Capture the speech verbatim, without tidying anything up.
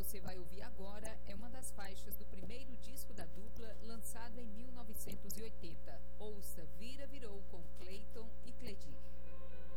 você vai ouvir agora é uma das faixas do